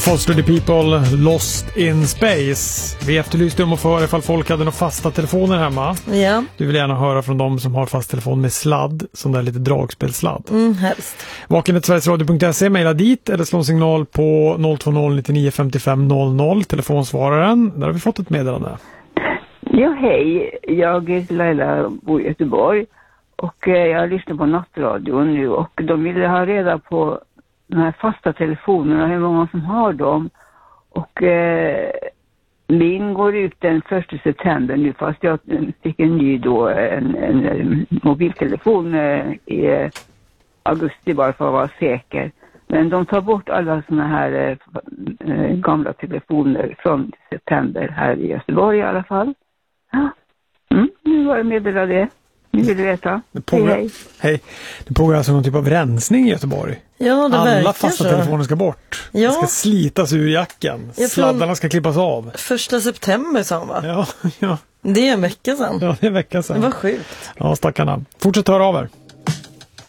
Foster the People, Lost in Space. Vi efterlyste om att få höra ifall folk hade några fasta telefoner hemma. Ja. Du vill gärna höra från dem som har fast telefon med sladd, som där lite dragspelsladd. Helst. Vaken@sverigesradio.se, mejla dit eller slå en signal på 020 99 55 00, telefonsvararen. Där har vi fått ett meddelande. Ja, hej. Jag är Laila, bor i Göteborg och jag lyssnar på nattradion nu och de ville ha reda på de här fasta telefonerna, hur många som har dem. Och min går ut den 1 september nu, fast jag fick en ny då, en mobiltelefon i augusti bara för att vara säker. Men de tar bort alla såna här gamla telefoner från september här i Göteborg i alla fall. Ja. Nu var jag meddelad det. Ni vill veta. Hej. Det pågår alltså någon typ av rensning i Göteborg. Ja, det alla fasta telefoner ska bort. Ja. Det ska slitas ur jacken. Sladdarna ska klippas av. 1 september sa han, va? Ja. Det är en vecka sedan. Ja, det är en vecka sedan. Det var sjukt. Ja, stackarna. Fortsätt höra av er.